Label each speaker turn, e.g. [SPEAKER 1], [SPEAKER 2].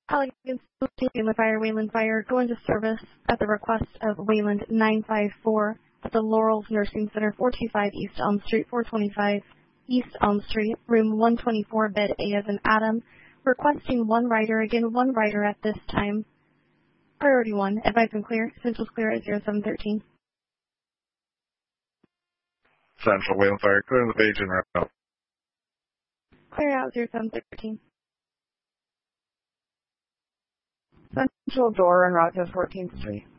[SPEAKER 1] Allegan Wayland Fire, go into service at the request of Wayland 954 at the Laurels Nursing Center, 425 East Elm Street, 425 East Elm Street, room 124, bed A as in Adam, requesting one rider, again one rider at this time. Priority 1, advise and clear, Central's clear at 0713.
[SPEAKER 2] Central Wayland Fire, clear the page and route.
[SPEAKER 1] Clear out 0713.
[SPEAKER 3] Central door en route to 14th Street.